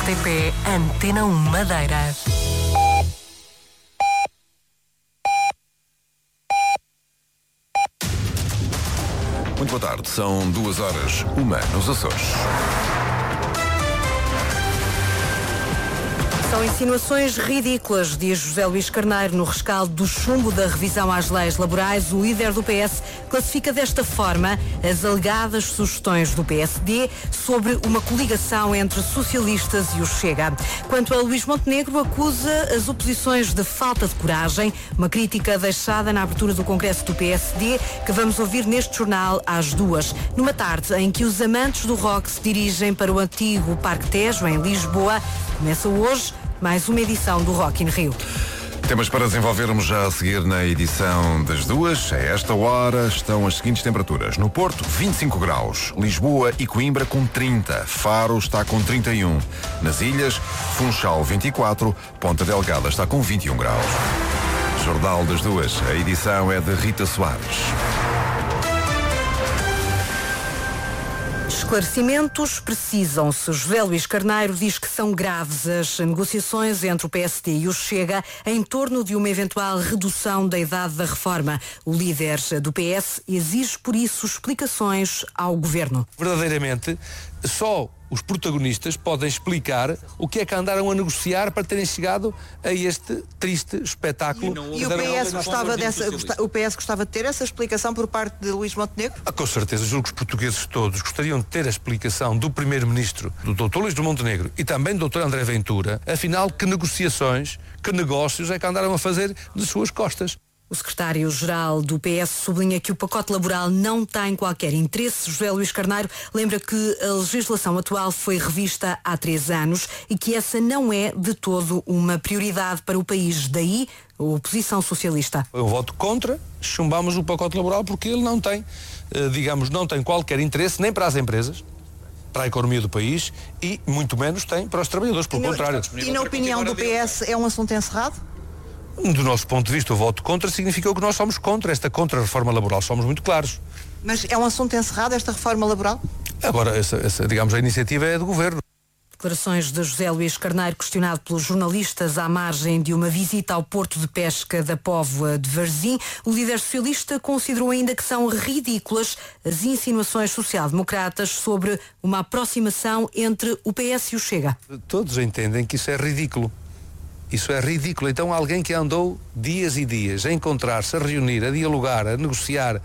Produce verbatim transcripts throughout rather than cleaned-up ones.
T P Antena um Madeira. Muito boa tarde, são duas horas, uma nos Açores. São insinuações ridículas, diz José Luís Carneiro no rescaldo do chumbo da revisão às leis laborais. O líder do P S classifica desta forma as alegadas sugestões do P S D sobre uma coligação entre socialistas e o Chega. Quanto a Luís Montenegro, acusa as oposições de falta de coragem, uma crítica deixada na abertura do Congresso do P S D, que vamos ouvir neste jornal às duas. Numa tarde em que os amantes do rock se dirigem para o antigo Parque Tejo, em Lisboa, começa hoje mais uma edição do Rock in Rio. Temas para desenvolvermos já a seguir na edição das duas. A esta hora estão as seguintes temperaturas. No Porto, vinte e cinco graus. Lisboa e Coimbra com trinta. Faro está com trinta e um. Nas Ilhas, Funchal vinte e quatro. Ponta Delgada está com vinte e um graus. Jornal das duas. A edição é de Rita Soares. Esclarecimentos precisam-se. José Luís Carneiro diz que são graves as negociações entre o P S D e o Chega em torno de uma eventual redução da idade da reforma. O líder do P S exige, por isso, explicações ao Governo. Verdadeiramente, só os protagonistas podem explicar o que é que andaram a negociar para terem chegado a este triste espetáculo. E o P S gostava dessa, o P S gostava de ter essa explicação por parte de Luís Montenegro? Ah, com certeza, julgo que os portugueses todos gostariam de ter a explicação do primeiro-ministro, do doutor Luís Montenegro e também do doutor André Ventura, afinal, que negociações, que negócios é que andaram a fazer de suas costas. O secretário-geral do P S sublinha que o pacote laboral não tem qualquer interesse. José Luís Carneiro lembra que a legislação atual foi revista há três anos e que essa não é de todo uma prioridade para o país. Daí a oposição socialista. Eu voto contra, chumbamos o pacote laboral porque ele não tem, digamos, não tem qualquer interesse nem para as empresas, para a economia do país e muito menos tem para os trabalhadores, pelo contrário. E na opinião do P S é um assunto encerrado? Do nosso ponto de vista, o voto contra significou que nós somos contra esta contra-reforma laboral, somos muito claros. Mas é um assunto encerrado, esta reforma laboral? Agora, essa, essa, digamos, a iniciativa é do Governo. Declarações de José Luís Carneiro, questionado pelos jornalistas à margem de uma visita ao Porto de Pesca da Póvoa de Varzim. O líder socialista considerou ainda que são ridículas as insinuações social-democratas sobre uma aproximação entre o P S e o Chega. Todos entendem que isso é ridículo. Isso é ridículo. Então alguém que andou dias e dias a encontrar-se, a reunir, a dialogar, a negociar, a,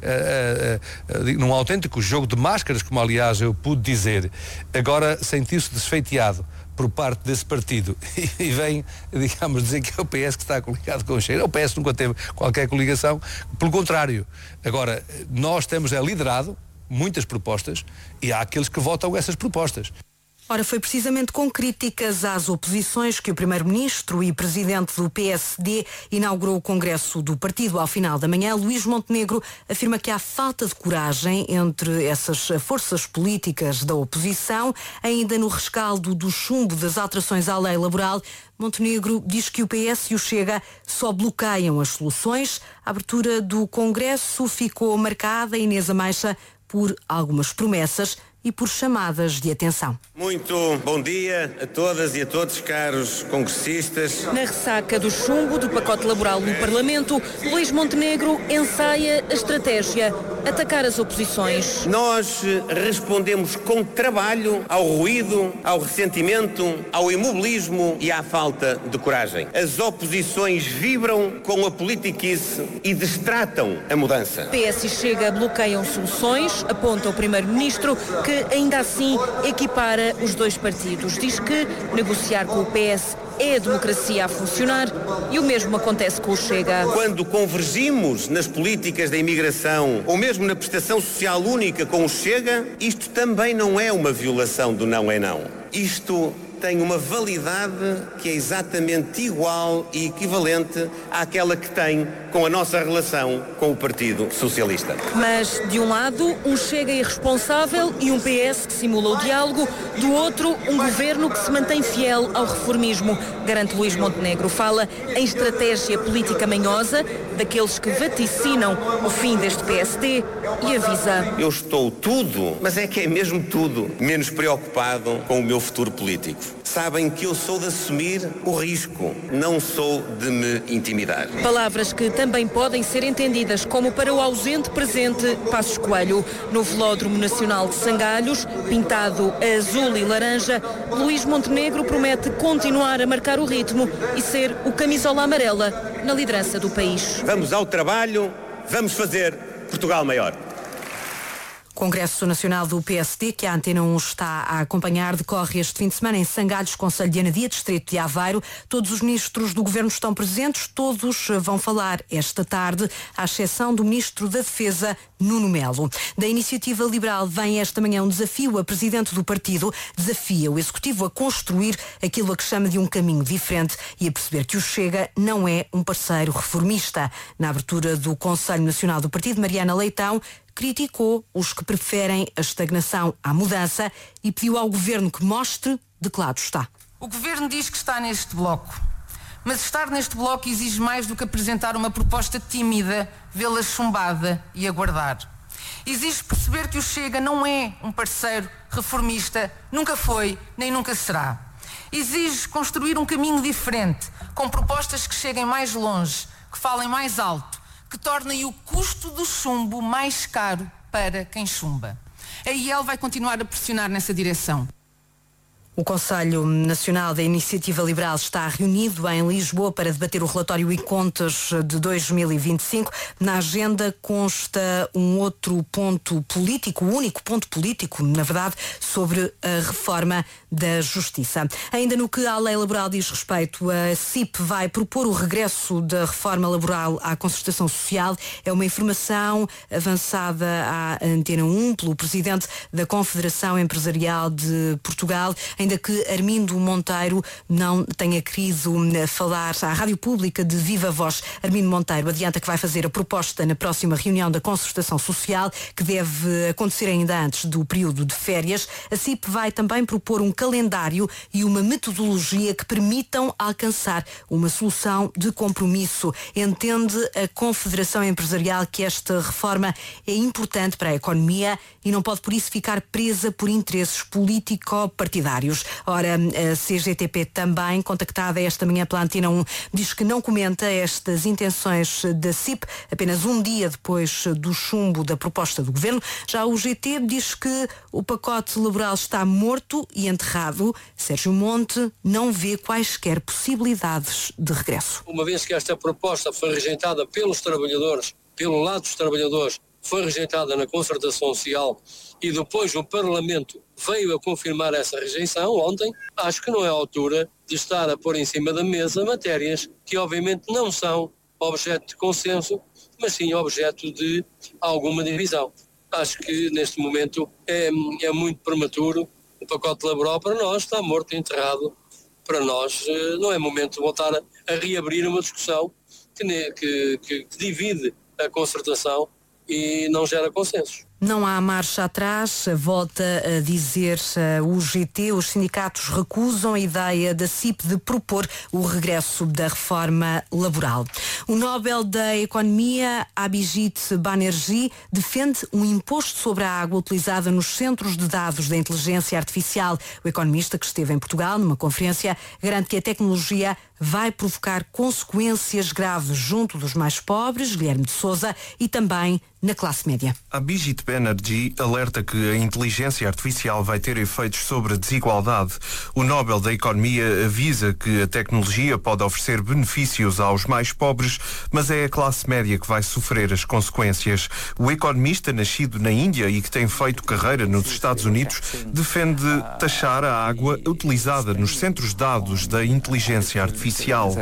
a, a, a, num autêntico jogo de máscaras, como aliás eu pude dizer, agora sentiu-se desfeiteado por parte desse partido e vem, digamos, dizer que é o P S que está coligado com o Chega. O P S nunca teve qualquer coligação, pelo contrário. Agora, nós temos é liderado muitas propostas e há aqueles que votam essas propostas. Ora, foi precisamente com críticas às oposições que o primeiro-ministro e presidente do P S D inaugurou o Congresso do partido ao final da manhã. Luís Montenegro afirma que há falta de coragem entre essas forças políticas da oposição. Ainda no rescaldo do chumbo das alterações à lei laboral, Montenegro diz que o P S e o Chega só bloqueiam as soluções. A abertura do Congresso ficou marcada, Inês Ameixa, por algumas promessas e por chamadas de atenção. Muito bom dia a todas e a todos, caros congressistas. Na ressaca do chumbo do pacote laboral no Parlamento, Luís Montenegro ensaia a estratégia: atacar as oposições. Nós respondemos com trabalho ao ruído, ao ressentimento, ao imobilismo e à falta de coragem. As oposições vibram com a politiquice e destratam a mudança. P S e Chega bloqueiam soluções, aponta o primeiro-ministro, que ainda assim equipara os dois partidos. Diz que negociar com o P S é a democracia a funcionar e o mesmo acontece com o Chega. Quando convergimos nas políticas da imigração ou mesmo na prestação social única com o Chega, isto também não é uma violação do não é não. Isto tem uma validade que é exatamente igual e equivalente àquela que tem com a nossa relação com o Partido Socialista. Mas, de um lado, um Chega irresponsável e um P S que simula o diálogo, do outro, um governo que se mantém fiel ao reformismo, garante Luís Montenegro. Fala em estratégia política manhosa, daqueles que vaticinam o fim deste P S D e avisa. Eu estou tudo, mas é que é mesmo tudo, menos preocupado com o meu futuro político. Sabem que eu sou de assumir o risco, não sou de me intimidar. Palavras que também podem ser entendidas como para o ausente presente Passos Coelho. No Velódromo Nacional de Sangalhos, pintado a azul e laranja, Luís Montenegro promete continuar a marcar o ritmo e ser o camisola amarela na liderança do país. Vamos ao trabalho, vamos fazer Portugal maior. Congresso Nacional do P S D, que a Antena um está a acompanhar, decorre este fim de semana em Sangalhos, concelho de Anadia, distrito de Aveiro. Todos os ministros do governo estão presentes, todos vão falar esta tarde, à exceção do ministro da Defesa, Nuno Melo. Da Iniciativa Liberal vem esta manhã um desafio. A presidente do partido desafia o Executivo a construir aquilo a que chama de um caminho diferente e a perceber que o Chega não é um parceiro reformista. Na abertura do Conselho Nacional do Partido, Mariana Leitão criticou os que preferem a estagnação à mudança e pediu ao Governo que mostre de que lado está. O Governo diz que está neste bloco, mas estar neste bloco exige mais do que apresentar uma proposta tímida, vê-la chumbada e aguardar. Exige perceber que o Chega não é um parceiro reformista, nunca foi, nem nunca será. Exige construir um caminho diferente, com propostas que cheguem mais longe, que falem mais alto, que tornem o custo do chumbo mais caro para quem chumba. A I E L vai continuar a pressionar nessa direção. O Conselho Nacional da Iniciativa Liberal está reunido em Lisboa para debater o relatório e contas de dois mil e vinte e cinco. Na agenda consta um outro ponto político, o único ponto político, na verdade, sobre a reforma da Justiça. Ainda no que à lei laboral diz respeito, a C I P vai propor o regresso da reforma laboral à concertação social. É uma informação avançada à Antena um pelo presidente da Confederação Empresarial de Portugal. Ainda que Armindo Monteiro não tenha querido falar à Rádio Pública de viva voz. Armindo Monteiro adianta que vai fazer a proposta na próxima reunião da Concertação Social, que deve acontecer ainda antes do período de férias. A C I P vai também propor um calendário e uma metodologia que permitam alcançar uma solução de compromisso. Entende a Confederação Empresarial que esta reforma é importante para a economia e não pode por isso ficar presa por interesses político-partidários. Ora, a C G T P também, contactada esta manhã pela Antena um, diz que não comenta estas intenções da C I P, apenas um dia depois do chumbo da proposta do Governo. Já o G T diz que o pacote laboral está morto e enterrado. Sérgio Monte não vê quaisquer possibilidades de regresso. Uma vez que esta proposta foi rejeitada pelos trabalhadores, pelo lado dos trabalhadores, foi rejeitada na concertação social e depois o Parlamento veio a confirmar essa rejeição ontem, acho que não é a altura de estar a pôr em cima da mesa matérias que obviamente não são objeto de consenso, mas sim objeto de alguma divisão. Acho que neste momento é, é muito prematuro. O pacote laboral para nós está morto e enterrado. Para nós não é momento de voltar a, a reabrir uma discussão que, que, que, que divide a concertação e não gera consensos. Não há marcha atrás, volta a dizer o G T. Os sindicatos recusam a ideia da C I P de propor o regresso da reforma laboral. O Nobel da Economia, Abhijit Banerjee, defende um imposto sobre a água utilizada nos centros de dados da inteligência artificial. O economista, que esteve em Portugal numa conferência, garante que a tecnologia vai provocar consequências graves junto dos mais pobres, Guilherme de Sousa, e também na classe média. Abhijit Banerjee alerta que a inteligência artificial vai ter efeitos sobre a desigualdade. O Nobel da Economia avisa que a tecnologia pode oferecer benefícios aos mais pobres, mas é a classe média que vai sofrer as consequências. O economista, nascido na Índia e que tem feito carreira nos Estados Unidos, defende taxar a água utilizada nos centros de dados da inteligência artificial.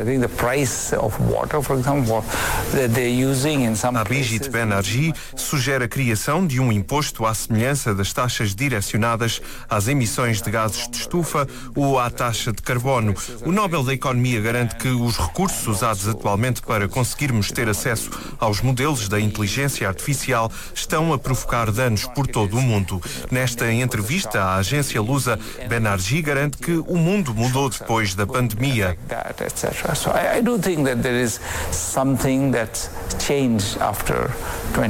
Abhijit Banerjee sugere a criação de um imposto à semelhança das taxas direcionadas às emissões de gases de estufa ou à taxa de carbono. O Nobel da Economia garante que os recursos usados atualmente para conseguirmos ter acesso aos modelos da inteligência artificial estão a provocar danos por todo o mundo. Nesta entrevista à agência lusa, Banerjee garante que o mundo mudou depois da pandemia. So I, I do think that there is something that's changed after twenty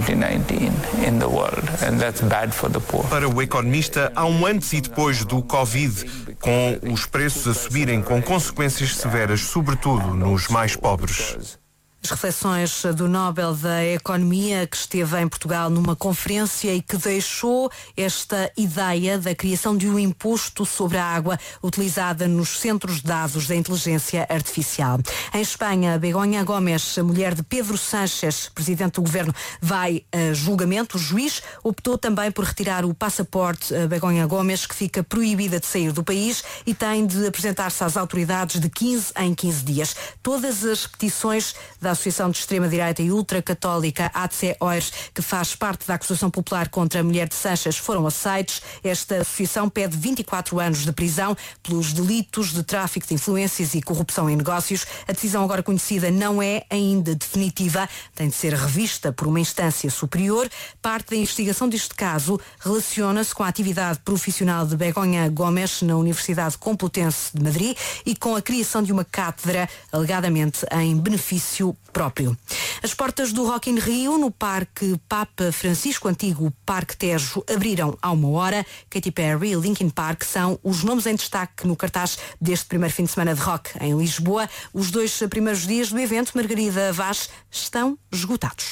twenty nineteen in the world, and that's bad for the poor. Para o economista, há um antes e depois do Covid, com os preços a subirem com consequências severas, sobretudo nos mais pobres. As reflexões do Nobel da Economia, que esteve em Portugal numa conferência e que deixou esta ideia da criação de um imposto sobre a água utilizada nos centros de dados da inteligência artificial. Em Espanha, Begoña Gomes, a mulher de Pedro Sánchez, presidente do governo, vai a julgamento. O juiz optou também por retirar o passaporte a Begoña Gomes, que fica proibida de sair do país e tem de apresentar-se às autoridades de quinze em quinze dias. Todas as petições da Associação de Extrema-Direita e Ultracatólica A D C O I R S, que faz parte da acusação popular contra a mulher de Sánchez, foram aceites. Esta associação pede vinte e quatro anos de prisão pelos delitos de tráfico de influências e corrupção em negócios. A decisão agora conhecida não é ainda definitiva, tem de ser revista por uma instância superior. Parte da investigação deste caso relaciona-se com a atividade profissional de Begoña Gomes na Universidade Complutense de Madrid e com a criação de uma cátedra, alegadamente em benefício próprio. As portas do Rock in Rio, no Parque Papa Francisco, antigo Parque Tejo, abriram há uma hora. Katy Perry e Linkin Park são os nomes em destaque no cartaz deste primeiro fim de semana de rock em Lisboa. Os dois primeiros dias do evento, Margarida Vaz, estão esgotados.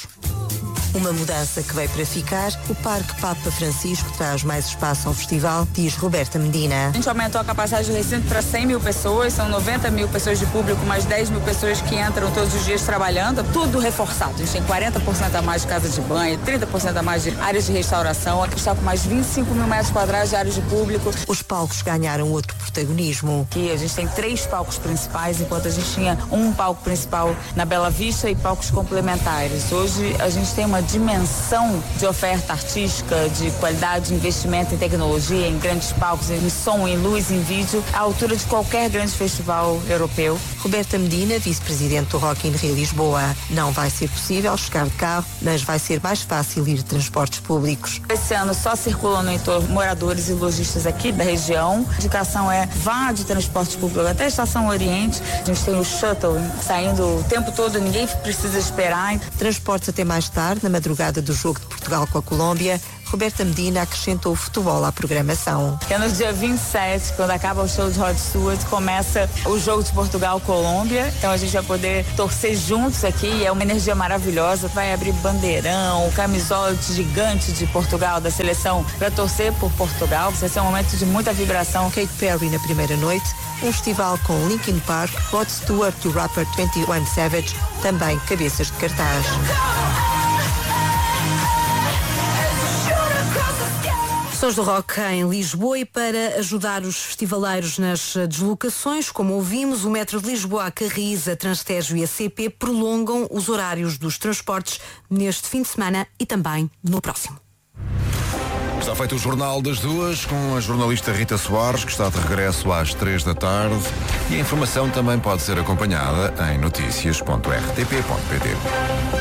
Uma mudança que veio para ficar. O Parque Papa Francisco traz mais espaço ao festival, diz Roberta Medina. A gente aumentou a capacidade do recinto para cem mil pessoas, são noventa mil pessoas de público, mais dez mil pessoas que entram todos os dias trabalhando, tudo reforçado. A gente tem quarenta por cento a mais de casa de banho, trinta por cento a mais de áreas de restauração, aqui está com mais vinte e cinco mil metros quadrados de áreas de público. Os palcos ganharam outro protagonismo. Aqui a gente tem três palcos principais, enquanto a gente tinha um palco principal na Bela Vista e palcos complementares. Hoje a gente tem uma dimensão de oferta artística, de qualidade de investimento em tecnologia, em grandes palcos, em som, em luz, em vídeo, à altura de qualquer grande festival europeu. Roberta Medina, vice-presidente do Rock in Rio Lisboa. Não vai ser possível chegar de carro, mas vai ser mais fácil ir de transportes públicos. Esse ano só circulam no entorno moradores e lojistas aqui da região. A indicação é vá de transporte público até a Estação Oriente. A gente tem o shuttle saindo o tempo todo, ninguém precisa esperar. Transportes até mais tarde, na madrugada do jogo de Portugal com a Colômbia. Roberta Medina acrescentou o futebol à programação. É no dia vinte e sete, quando acaba o show de Rod Stewart, começa o jogo de Portugal-Colômbia. Então a gente vai poder torcer juntos aqui, é uma energia maravilhosa. Vai abrir bandeirão, camisola gigante de Portugal, da seleção, para torcer por Portugal. Vai ser um momento de muita vibração. Katy Perry na primeira noite, um festival com Linkin Park, Rod Stewart e o rapper vinte e um Savage, também cabeças de cartaz. Sons do Rock em Lisboa, e para ajudar os festivaleiros nas deslocações, como ouvimos, o Metro de Lisboa, a Carris, a Transtejo e a C P prolongam os horários dos transportes neste fim de semana e também no próximo. Está feito o Jornal das Duas com a jornalista Rita Soares, que está de regresso às três da tarde, e a informação também pode ser acompanhada em notícias ponto r t p ponto p t.